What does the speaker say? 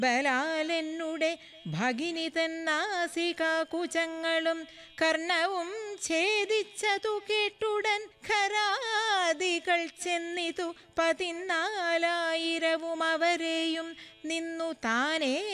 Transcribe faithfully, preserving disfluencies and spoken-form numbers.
ബലാലെന്നുടെ ഭഗിനി തന്നാസികാകുചങ്ങളും കർണവും ഛേദിച്ചതു കേട്ടുടൻ ഖരാദികൾ ചെന്നിതു പതിനാലായിരവും അവരെയും നിന്നു താനേ